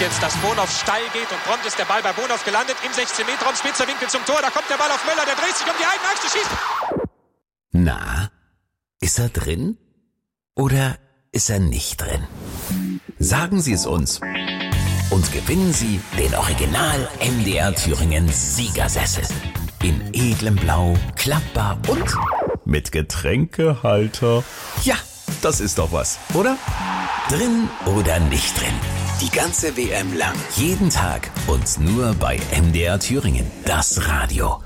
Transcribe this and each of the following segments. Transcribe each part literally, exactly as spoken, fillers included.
jetzt, dass Bonhoff steil geht und prompt ist der Ball bei Bonhoff gelandet im sechzehn Meter Raum, spitzer Winkel zum Tor, da kommt der Ball auf Möller, der dreht sich um die eigene Achse, schießt. Na, ist er drin oder ist er nicht drin? Sagen Sie es uns und gewinnen Sie den Original M D R Thüringen Siegersessel in edlem Blau, klappbar und mit Getränkehalter. Ja, das ist doch was, oder? Drin oder nicht drin? Die ganze W M lang, jeden Tag und nur bei M D R Thüringen, das Radio.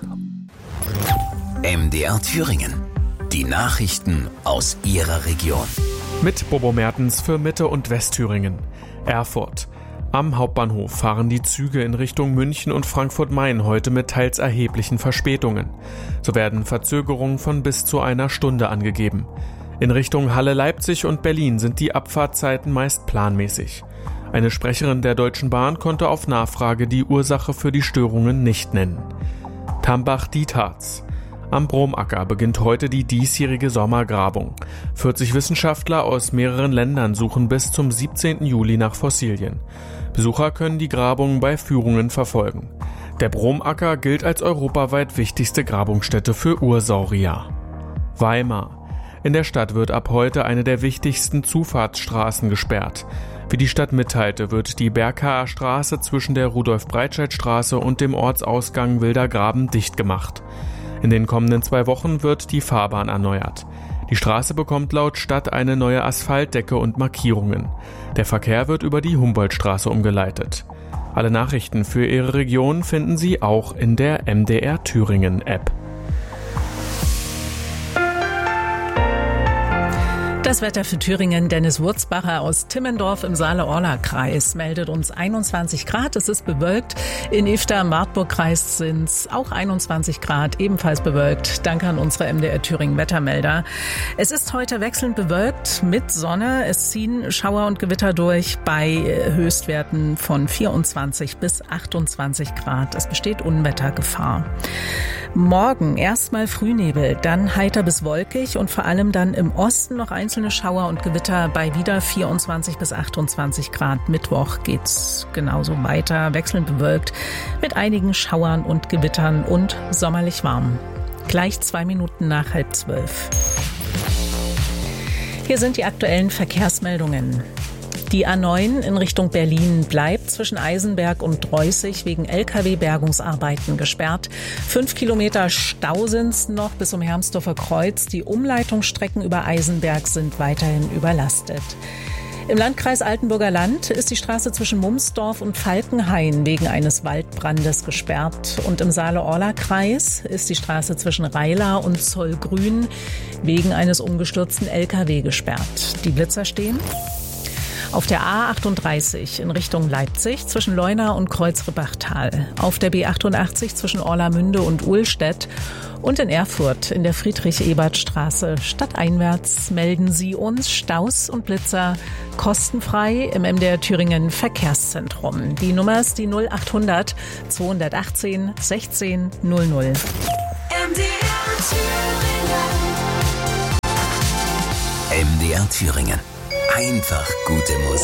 M D R Thüringen, die Nachrichten aus Ihrer Region. Mit Bobo Mertens für Mitte- und Westthüringen. Erfurt. Am Hauptbahnhof fahren die Züge in Richtung München und Frankfurt-Main heute mit teils erheblichen Verspätungen. So werden Verzögerungen von bis zu einer Stunde angegeben. In Richtung Halle-Leipzig und Berlin sind die Abfahrtzeiten meist planmäßig. Eine Sprecherin der Deutschen Bahn konnte auf Nachfrage die Ursache für die Störungen nicht nennen. Tambach-Dietharz. Am Bromacker beginnt heute die diesjährige Sommergrabung. vierzig Wissenschaftler aus mehreren Ländern suchen bis zum siebzehnten Juli nach Fossilien. Besucher können die Grabung bei Führungen verfolgen. Der Bromacker gilt als europaweit wichtigste Grabungsstätte für Ursaurier. Weimar. In der Stadt wird ab heute eine der wichtigsten Zufahrtsstraßen gesperrt. Wie die Stadt mitteilte, wird die Berkaer Straße zwischen der Rudolf-Breitscheid-Straße und dem Ortsausgang Wilder Graben dicht gemacht. In den kommenden zwei Wochen wird die Fahrbahn erneuert. Die Straße bekommt laut Stadt eine neue Asphaltdecke und Markierungen. Der Verkehr wird über die Humboldtstraße umgeleitet. Alle Nachrichten für Ihre Region finden Sie auch in der M D R Thüringen App. Das Wetter für Thüringen. Dennis Wurzbacher aus Timmendorf im Saale-Orla-Kreis meldet uns einundzwanzig Grad. Es ist bewölkt. In Ifter-Marburg-Kreis sind es auch einundzwanzig Grad, ebenfalls bewölkt. Danke an unsere M D R Thüringen Wettermelder. Es ist heute wechselnd bewölkt mit Sonne. Es ziehen Schauer und Gewitter durch bei Höchstwerten von vierundzwanzig bis achtundzwanzig Grad. Es besteht Unwettergefahr. Morgen erstmal Frühnebel, dann heiter bis wolkig und vor allem dann im Osten noch einzelne Schauer und Gewitter bei wieder vierundzwanzig bis achtundzwanzig Grad. Mittwoch geht's genauso weiter, wechselnd bewölkt mit einigen Schauern und Gewittern und sommerlich warm. Gleich zwei Minuten nach halb zwölf. Hier sind die aktuellen Verkehrsmeldungen. Die A neun in Richtung Berlin bleibt zwischen Eisenberg und Dreußig wegen L K W-Bergungsarbeiten gesperrt. Fünf Kilometer Stau sind's noch bis zum Hermsdorfer Kreuz. Die Umleitungsstrecken über Eisenberg sind weiterhin überlastet. Im Landkreis Altenburger Land ist die Straße zwischen Mumsdorf und Falkenhain wegen eines Waldbrandes gesperrt. Und im Saale-Orla-Kreis ist die Straße zwischen Reiler und Zollgrün wegen eines umgestürzten L K W gesperrt. Die Blitzer stehen auf der A achtunddreißig in Richtung Leipzig zwischen Leuna und Kreuzrippachtal, auf der B achtundachtzig zwischen Orlamünde und Uhlstedt und in Erfurt in der Friedrich-Ebert-Straße stadteinwärts melden Sie uns Staus und Blitzer kostenfrei im M D R Thüringen Verkehrszentrum. Die Nummer ist die null achthundert zweihundertachtzehn sechzehn null null. M D R Thüringen. M D R Thüringen. Einfach gute Musik.